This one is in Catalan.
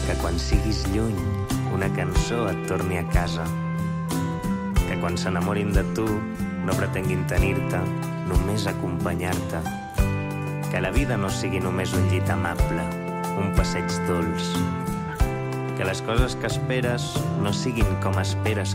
Que quan siguis lluny, una cançó et torni a casa. Que quan s'enamorin de tu, no pretenguin tenir-te, només acompanyar-te. Que la vida no sigui només un llit amable, un passeig dolç. Que les coses que esperes no siguin com esperes